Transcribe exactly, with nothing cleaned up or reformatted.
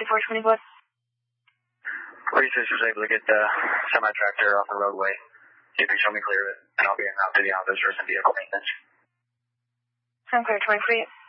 fifty-four twenty what? forty-six was able to get the semi-tractor off the roadway. See if you can show me clear of it, and I'll be en route to the office for some vehicle maintenance. I'm clear, twenty-three.